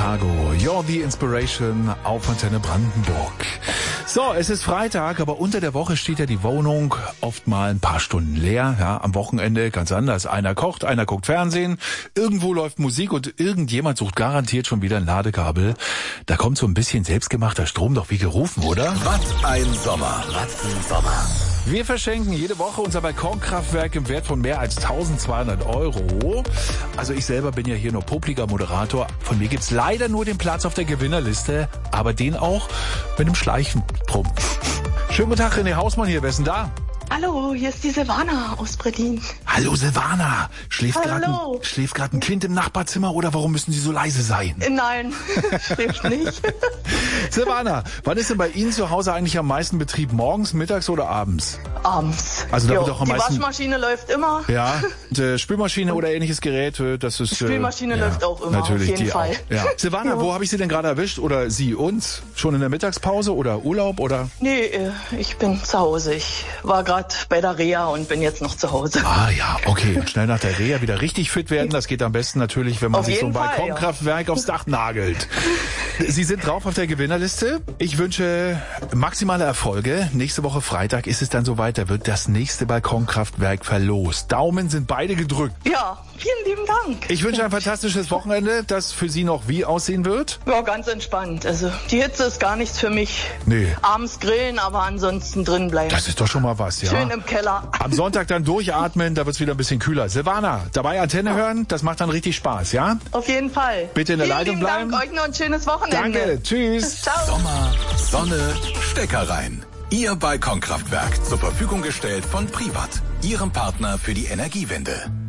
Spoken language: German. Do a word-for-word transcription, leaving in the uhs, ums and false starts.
Chicago. You're the Inspiration auf Antenne Brandenburg. So, es ist Freitag, aber unter der Woche steht ja die Wohnung oft mal ein paar Stunden leer. Ja, am Wochenende ganz anders. Einer kocht, einer guckt Fernsehen, irgendwo läuft Musik und irgendjemand sucht garantiert schon wieder ein Ladekabel. Da kommt so ein bisschen selbstgemachter Strom doch wie gerufen, oder? Was ein Sommer. Was ein Sommer. Wir verschenken jede Woche unser Balkonkraftwerk im Wert von mehr als tausendzweihundert Euro. Also ich selber bin ja hier nur popliger Moderator. Von mir gibt's leider nur den Platz auf der Gewinnerliste, aber den auch mit einem Schleichen drum. Schönen guten Tag, René Hausmann hier. Wer ist denn da? Hallo, hier ist die Silvana aus Berlin. Hallo Silvana. Schläft gerade ein, Hallo. schläft gerade ein Kind im Nachbarzimmer oder warum müssen Sie so leise sein? Nein, schläft nicht. Silvana, wann ist denn bei Ihnen zu Hause eigentlich am meisten Betrieb? Morgens, mittags oder abends? Abends. Also da Jo, wird auch am die meisten... Waschmaschine läuft immer. Ja, und, äh, Spülmaschine oder ähnliches Gerät, äh, das ist... Die Spülmaschine äh, läuft ja, auch immer, natürlich, auf jeden die Fall. Auch. Ja. Silvana, Jo. wo habe ich Sie denn gerade erwischt? Oder Sie uns? Schon in der Mittagspause oder Urlaub? Oder? Nee, äh, ich bin zu Hause. Ich war gerade bei der Reha und bin jetzt noch zu Hause. Ah ja, okay. Und schnell nach der Reha wieder richtig fit werden. Das geht am besten natürlich, wenn man Auf sich so ein jeden Fall, Balkonkraftwerk aufs Dach nagelt. Sie sind drauf auf der Gewinnerliste. Ich wünsche maximale Erfolge. Nächste Woche Freitag ist es dann soweit. Da wird das nächste Balkonkraftwerk verlost. Daumen sind beide gedrückt. Ja, vielen lieben Dank. Ich wünsche ein fantastisches Wochenende, das für Sie noch wie aussehen wird. Ja, ganz entspannt. Also die Hitze ist gar nichts für mich. Nee. Abends grillen, aber ansonsten drin bleiben. Das ist doch schon mal was, ja. Schön im Keller. Am Sonntag dann durchatmen, da wird's wieder ein bisschen kühler. Silvana, dabei Antenne hören, das macht dann richtig Spaß, ja? Auf jeden Fall. Bitte in der vielen Leitung lieben bleiben. Dank, euch noch ein schönes Wochenende. Danke, tschüss. Ciao. Sommer, Sonne, Stecker rein. Ihr Balkonkraftwerk zur Verfügung gestellt von Privat, Ihrem Partner für die Energiewende.